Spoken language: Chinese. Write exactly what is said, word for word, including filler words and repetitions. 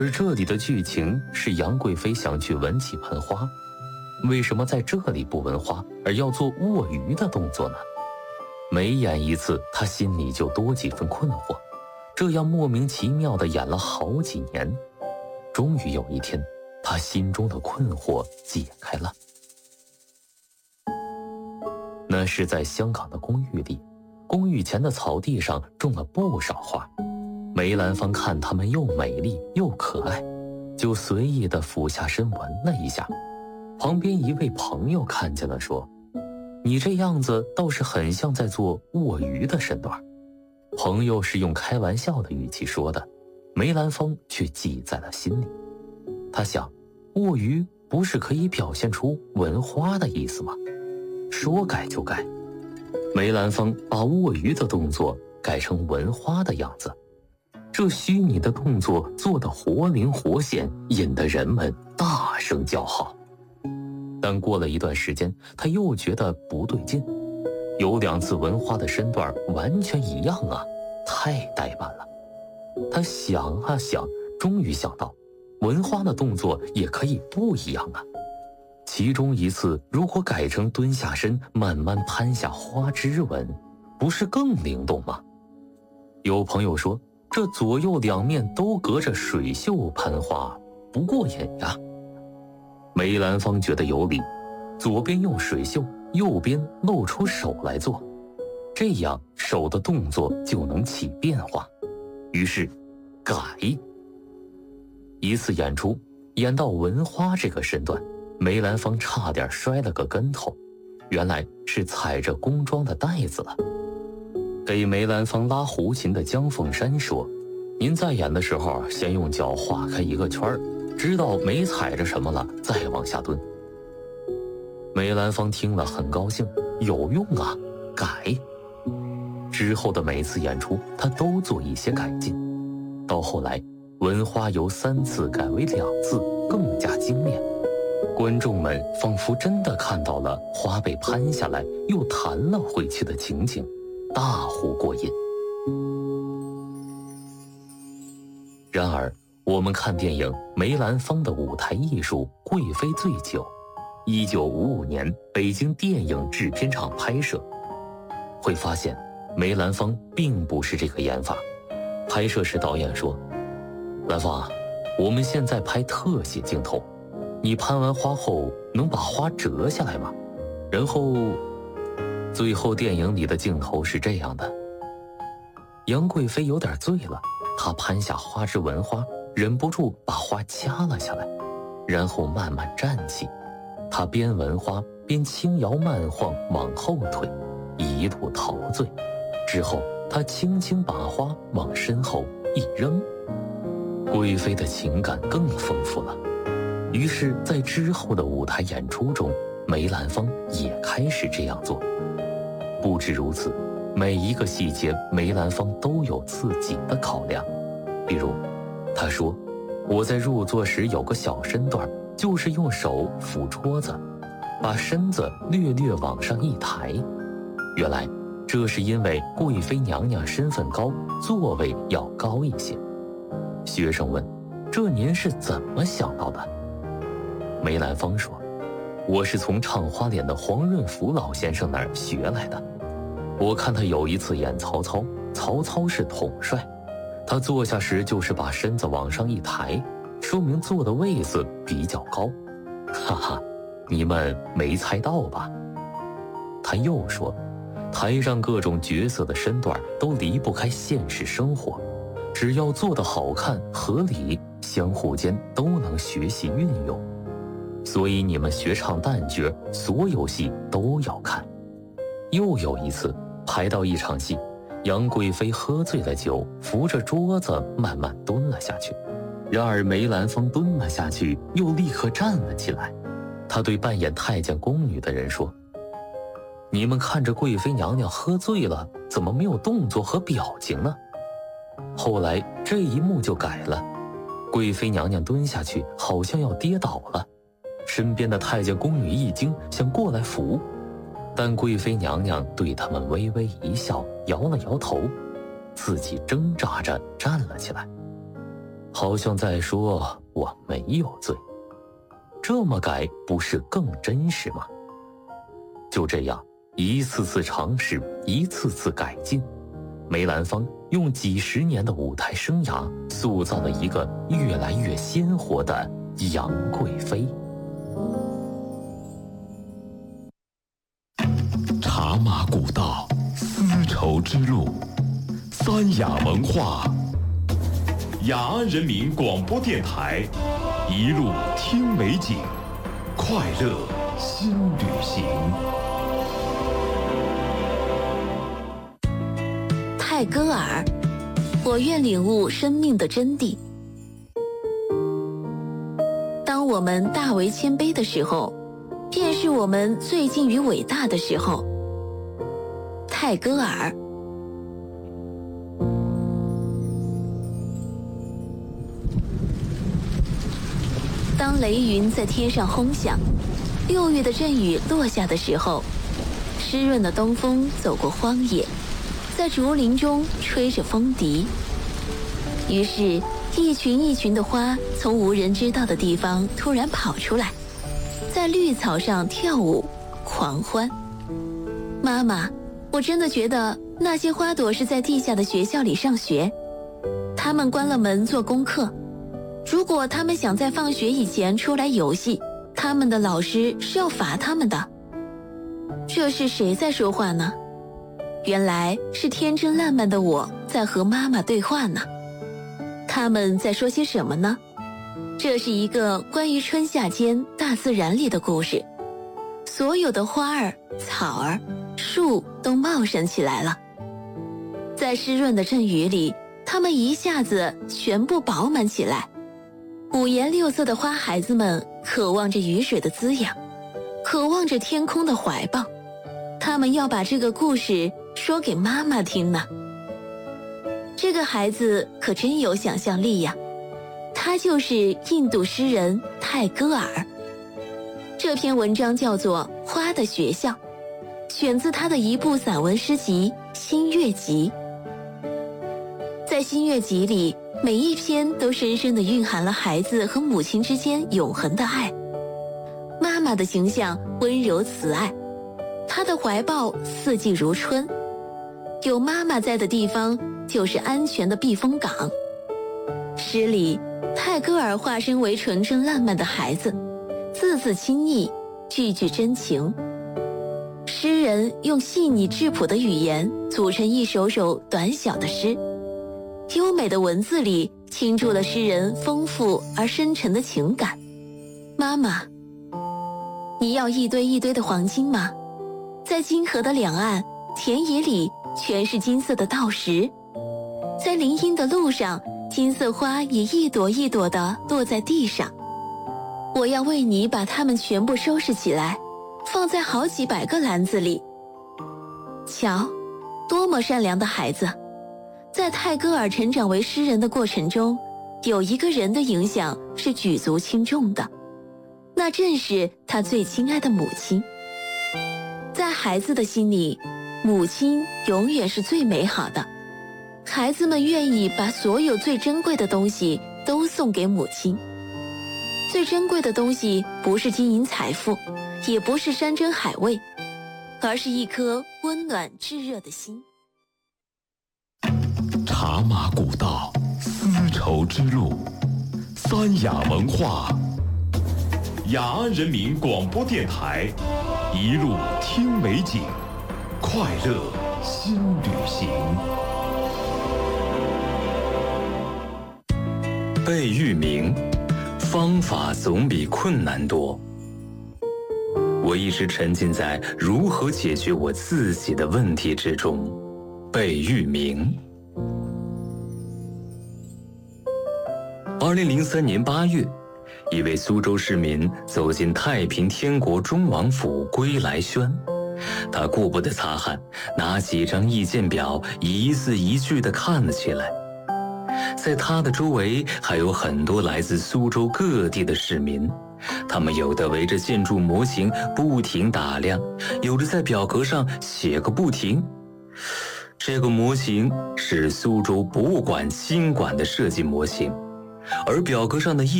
而这里的剧情是杨贵妃想去闻几盆花，为什么在这里不闻花，而要做卧鱼的动作呢？每演一次，她心里就多几分困惑，这样莫名其妙地演了好几年。终于有一天，她心中的困惑解开了。那是在香港的公寓里，公寓前的草地上种了不少花。梅兰芳看它们又美丽又可爱，就随意地俯下身闻了一下。旁边一位朋友看见了，说：“你这样子倒是很像在做卧鱼的身段。”朋友是用开玩笑的语气说的，梅兰芳却记在了心里。他想，卧鱼不是可以表现出闻花的意思吗？说改就改，梅兰芳把卧鱼的动作改成闻花的样子。这虚拟的动作做得活灵活现，引得人们大声叫好。但过了一段时间，他又觉得不对劲，有两次闻花的身段完全一样啊，太呆板了。他想啊想，终于想到，闻花的动作也可以不一样啊。其中一次如果改成蹲下身，慢慢攀下花枝闻，不是更灵动吗？有朋友说，这左右两面都隔着水袖攀花，不过瘾呀。梅兰芳觉得有理，左边用水袖，右边露出手来做，这样手的动作就能起变化。于是改。一次演出，演到闻花这个身段，梅兰芳差点摔了个跟头，原来是踩着工装的带子了。给梅兰芳拉胡琴的姜凤山说：“您在演的时候，先用脚划开一个圈，知道没踩着什么了，再往下蹲。”梅兰芳听了很高兴，有用啊，改。之后的每次演出，他都做一些改进。到后来，闻花由三次改为两次，更加精炼。观众们仿佛真的看到了花被攀下来又弹了回去的情景，大呼过瘾。然而，我们看电影梅兰芳的舞台艺术《贵妃醉酒》，一九五五年北京电影制片厂拍摄，会发现梅兰芳并不是这个演法。拍摄时导演说：“兰芳，我们现在拍特写镜头，你攀完花后能把花折下来吗？然后……”最后电影里的镜头是这样的：杨贵妃有点醉了，她攀下花枝闻花，忍不住把花掐了下来，然后慢慢站起。她边闻花边轻摇慢晃往后退，一路陶醉。之后她轻轻把花往身后一扔。贵妃的情感更丰富了。于是在之后的舞台演出中，梅兰芳也开始这样做。不止如此，每一个细节梅兰芳都有自己的考量。比如他说，我在入座时有个小身段，就是用手扶桌子，把身子略略往上一抬。原来这是因为贵妃娘娘身份高，座位要高一些。学生问，这您是怎么想到的？梅兰芳说，我是从唱花脸的黄润福老先生那儿学来的。我看他有一次演曹操，曹操是统帅，他坐下时就是把身子往上一抬，说明坐的位子比较高。哈哈，你们没猜到吧？他又说，台上各种角色的身段都离不开现实生活，只要做得好看合理，相互间都能学习运用。所以你们学唱旦角，所有戏都要看。又有一次排到一场戏，杨贵妃喝醉了酒，扶着桌子慢慢蹲了下去。然而梅兰芳蹲了下去，又立刻站了起来。他对扮演太监宫女的人说，你们看着贵妃娘娘喝醉了，怎么没有动作和表情呢？后来这一幕就改了，贵妃娘娘蹲下去，好像要跌倒了。身边的太监宫女一惊，想过来扶，但贵妃娘娘对他们微微一笑，摇了摇头，自己挣扎着站了起来。 好像在说我没有罪。这么改不是更真实吗？就这样，一次次尝试，一次次改进，梅兰芳用几十年的舞台生涯，塑造了一个越来越鲜活的杨贵妃。 茶马古道，丝绸之路，三雅文化，雅安人民广播电台，一路听美景，快乐新旅行。 泰戈尔，我愿领悟生命的真谛。当我们大为谦卑的时候，便是我们最近于伟大的时候。泰戈尔。当雷云在天上轰响，六月的阵雨落下的时候，湿润的东风走过荒野，在竹林中吹着风笛。于是一群一群的花从无人知道的地方突然跑出来，在绿草上跳舞狂欢。妈妈，我真的觉得那些花朵是在地下的学校里上学，他们关了门做功课。如果他们想在放学以前出来游戏，他们的老师是要罚他们的。这是谁在说话呢？原来是天真烂漫的我在和妈妈对话呢。他们在说些什么呢？这是一个关于春夏间大自然里的故事。所有的花儿、草儿、树都茂盛起来了。在湿润的阵雨里，它们一下子全部饱满起来。五颜六色的花孩子们渴望着雨水的滋养，渴望着天空的怀抱。他们要把这个故事说给妈妈听呢。这个孩子可真有想象力呀，他就是印度诗人泰戈尔。这篇文章叫做《花的学校》，选自他的一部散文诗集《新月集》。在《新月集》里，每一篇都深深地蕴含了孩子和母亲之间永恒的爱。妈妈的形象温柔慈爱，她的怀抱四季如春。有妈妈在的地方，就是安全的避风港。诗里，泰戈尔化身为纯真烂漫的孩子，字字亲昵，句句真情。诗人用细腻质朴的语言组成一首首短小的诗，优美的文字里倾注了诗人丰富而深沉的情感。妈妈，你要一堆一堆的黄金吗？在金河的两岸，田野里全是金色的稻石，在林荫的路上，金色花也一朵一朵地落在地上。我要为你把它们全部收拾起来，放在好几百个篮子里。瞧，多么善良的孩子！在泰戈尔成长为诗人的过程中，有一个人的影响是举足轻重的，那正是他最亲爱的母亲。在孩子的心里，母亲永远是最美好的。孩子们愿意把所有最珍贵的东西都送给母亲。最珍贵的东西不是金银财富，也不是山珍海味，而是一颗温暖炙热的心。 茶马古道，丝绸之路，三雅文化，雅安人民广播电台，一路听美景，快乐新旅行。 被域名，方法总比困难多。我一直沉浸在如何解决我自己的问题之中。被域名。二零零三年八月，一位苏州市民走进太平天国忠王府归来轩，他顾不得擦汗，拿几张意见表一字一句地看了起来。在他的周围还有很多来自苏州各地的市民，他们有的围着建筑模型不停打量，有的在表格上写个不停。这个模型是苏州博物馆新馆的设计模型， 而表格上的